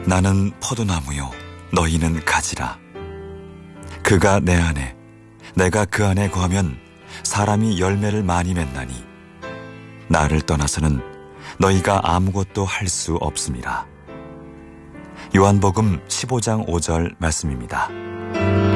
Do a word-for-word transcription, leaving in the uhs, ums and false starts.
나는 포도나무요 너희는 가지라. 그가 내 안에 내가 그 안에 거하면 사람이 열매를 많이 맺나니 나를 떠나서는 너희가 아무것도 할 수 없음이라. 요한복음 십오 장 오 절 말씀입니다.